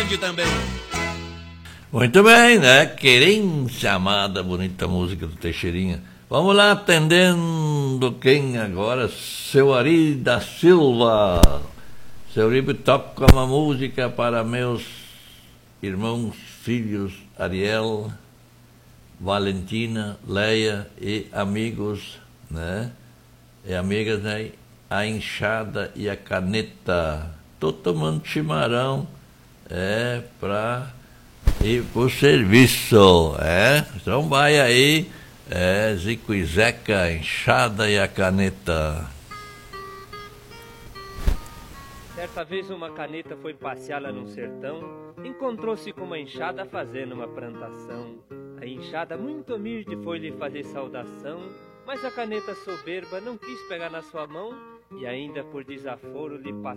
índio também. Muito bem, né? Querência Amada, bonita música do Teixeirinha. Vamos lá, atendendo quem agora? Seu Ari da Silva. Seu Ari toca uma música para meus irmãos, filhos, Ariel, Valentina, Leia e amigos, né? E amigas, né? A Enxada e a Caneta. Tô tomando chimarrão, pra ir pro serviço, Então vai aí, Zico e Zeca, a Enxada e a Caneta. Certa vez uma caneta foi passear lá num sertão, encontrou-se com uma enxada fazendo uma plantação. A enxada, muito humilde, foi lhe fazer saudação, mas a caneta soberba não quis pegar na sua mão e ainda por desaforo lhe passou